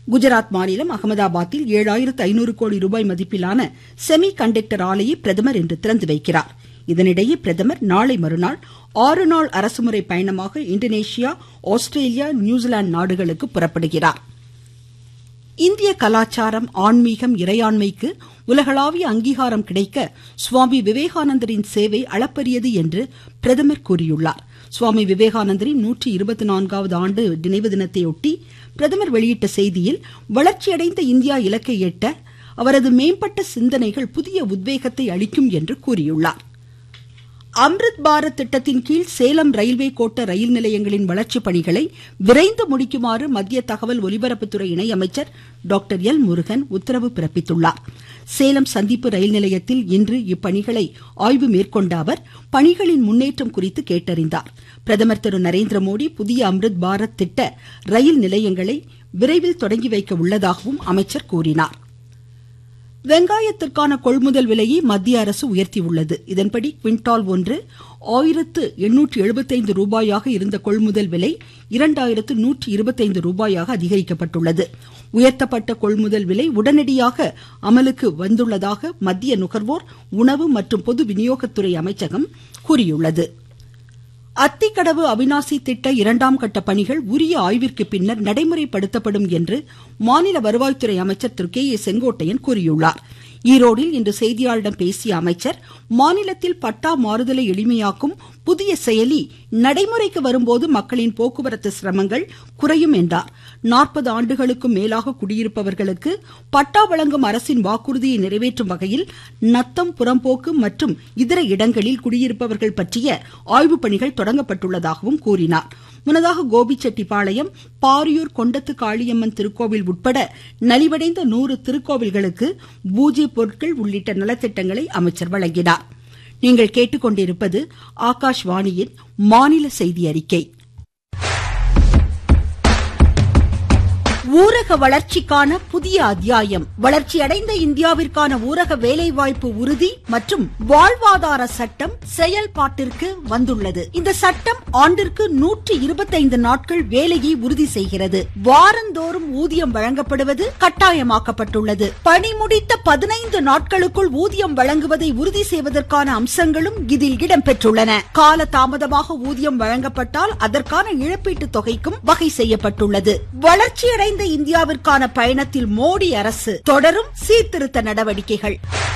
குஜராத் மாநிலம் அகமதாபாத்தில் 7500 கோடி ரூபாய் மதிப்பிலான செமி கண்டக்டர் ஆலையை பிரதமர் இன்று திறந்து வைக்கிறார். இதனிடையே பிரதமர் நாளை மறுநாள் 6 நாள் அரசுமுறை பயணமாக இந்தோனேஷியா, ஆஸ்திரேலியா, நியூசிலாந்து நாடுகளுக்கு புறப்படுகிறார். இந்திய கலாச்சாரம், ஆன்மீகம், இறையாண்மைக்கு உலகளாவிய அங்கீகாரம் கிடைக்க சுவாமி விவேகானந்தரின் சேவை அளப்பரியது என்று பிரதமர் கூறியுள்ளார். சுவாமி விவேகானந்தரின் 124வது ஆண்டு நினைவு தினத்தையொட்டி பிரதமர் வெளியிட்ட செய்தியில், வளர்ச்சியடைந்த இந்தியா இலக்கை எட்ட அவரது மேம்பட்ட சிந்தனைகள் புதிய உத்வேகத்தை அளிக்கும் என்று கூறியுள்ளார். அம்ருத் பாரத் திட்டத்தின் கீழ் சேலம் ரயில்வே கோட்ட ரயில் நிலையங்களின் வளர்ச்சி பணிகளை விரைந்து முடிக்குமாறு மத்திய தகவல் ஒலிபரப்புத்துறை இணையமைச்சர் டாக்டர் எல் முருகன் உத்தரவு பிறப்பித்துள்ளார். சேலம் சந்திப்பு ரயில் நிலையத்தில் இன்று இப்பணிகளை ஆய்வு மேற்கொண்ட அவர் பணிகளின் முன்னேற்றம் குறித்து கேட்டறிந்தார். பிரதமர் திரு நரேந்திரமோடி புதிய அம்ருத் பாரத் திட்ட ரயில் நிலையங்களை விரைவில் தொடங்கி வைக்க உள்ளதாகவும் அமைச்சர் கூறினார். வெங்காயத்திற்கான கொள்முதல் விலையை மத்திய அரசு உயர்த்தியுள்ளது. இதன்படி குவிண்டால் ஒன்று 1875 ரூபாயாக இருந்த கொள்முதல் விலை 2125 ரூபாயாக அதிகரிக்கப்பட்டுள்ளது. உயர்த்தப்பட்ட கொள்முதல் விலை உடனடியாக அமலுக்கு வந்துள்ளதாக மத்திய நுகர்வோர், உணவு மற்றும் பொது விநியோகத்துறை அமைச்சகம் கூறியுள்ளது. அத்திக்கடவு அவிநாசி திட்ட 2ஆம் கட்ட பணிகள் உரிய ஆய்விற்கு பின்னர் நடைமுறைப்படுத்தப்படும் என்று மாநில வருவாய்த்துறை அமைச்சர் திரு கே ஏ செங்கோட்டையன் கூறியுள்ளார். ஈரோடில் இன்று செய்தியாளர்களிடம் பேசிய அமைச்சர், மாநிலத்தில் பட்டா மாறுதலை எளிமையாக்கும் புதிய செயலி நடைமுறைக்கு வரும்போது மக்களின் போக்குவரத்து சிரமங்கள் குறையும் என்றார். 40 ஆண்டுகளுக்கும் மேலாக குடியிருப்பவர்களுக்கு பட்டா வழங்கும் அரசின் வாக்குறுதியை நிறைவேற்றும் வகையில் நத்தம், புறம்போக்கு மற்றும் இதர இடங்களில் குடியிருப்பவர்கள் பற்றிய ஆய்வுப் பணிகள் தொடங்கப்பட்டுள்ளதாகவும் கூறினார். முன்னதாக கோபிச்செட்டிப்பாளையம், பாரியூர் கொண்டத்து காளியம்மன் திருக்கோவில் உட்பட நலிவடைந்த 100 திருக்கோவில்களுக்கு பூஜை பொருட்கள் உள்ளிட்ட நலத்திட்டங்களை அமைச்சர் வழங்கினார். நீங்கள் கேட்டுக்கொண்டிருப்பது ஆகாஷ்வாணியின் மாநில செய்தி அறிக்கை. ஊரக வளர்ச்சிக்கான புதிய அத்தியாயம். வளர்ச்சியடைந்த இந்தியாவிற்கான ஊரக வேலைவாய்ப்பு உறுதி மற்றும் வாழ்வாதார சட்டம் செயல்பாட்டிற்கு வந்துள்ளது. இந்த சட்டம் ஆண்டிற்கு 125 நாட்கள் வேலையை உறுதி செய்கிறது. வாரந்தோறும் ஊதியம் வழங்கப்படுவது கட்டாயமாக்கப்பட்டுள்ளது. பணி முடித்த 15 நாட்களுக்குள் ஊதியம் வழங்குவதை உறுதி செய்வதற்கான அம்சங்களும் இதில் இடம்பெற்றுள்ளன. கால தாமதமாக ஊதியம் வழங்கப்பட்டால் அதற்கான இழப்பீட்டு தொகைக்கும் வகை செய்யப்பட்டுள்ளது. வளர்ச்சியடைந்த இந்தியாவிற்கான பயணத்தில் மோடி அரசு தொடரும் சீர்திருத்த நடவடிக்கைகள்.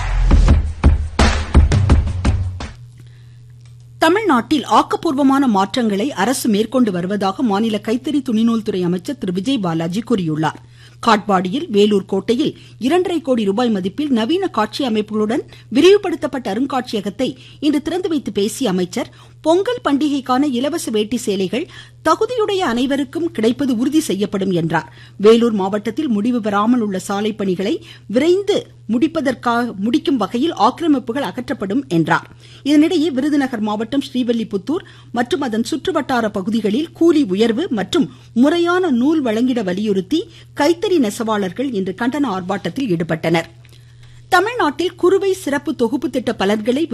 தமிழ்நாட்டில் ஆக்கப்பூர்வமான மாற்றங்களை அரசு மேற்கொண்டு வருவதாக மாநில கைத்தறி துணிநூல் துறை அமைச்சர் திரு விஜய் பாலாஜி கூறியுள்ளார். காட்பாடியில் வேலூர் கோட்டையில் 2.5 கோடி ரூபாய் மதிப்பில் நவீன காட்சி அமைப்புகளுடன் விரிவுபடுத்தப்பட்ட அருங்காட்சியகத்தை இன்று திறந்து வைத்து பேசிய அமைச்சர், பொங்கல் பண்டிகைக்கான இலவச வேட்டி சேலைகள் தகுதியுடைய அனைவருக்கும் கிடைப்பது உறுதி செய்யப்படும் என்றார். வேலூர் மாவட்டத்தில் முடிவு பெறாமல் உள்ள சாலை பணிகளை விரைந்து முடிக்கும் வகையில் ஆக்கிரமிப்புகள் அகற்றப்படும் என்றார். இதனிடையே விருதுநகர் மாவட்டம் ஸ்ரீவில்லிபுத்தூர் மற்றும் அதன் சுற்றுவட்டார பகுதிகளில் கூலி உயர்வு மற்றும் முறையான நூல் வழங்கிட வலியுறுத்தி கைத்தறி நெசவாளர்கள் இன்று கண்டன ஆர்ப்பாட்டத்தில் ஈடுபட்டனர். தமிழ்நாட்டில் குறுவை சிறப்பு தொகுப்பு திட்ட பலன்களை